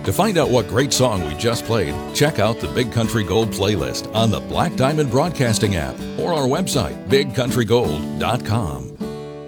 To find out what great song we just played, check out the Big Country Gold playlist on the Black Diamond Broadcasting app or our website, bigcountrygold.com.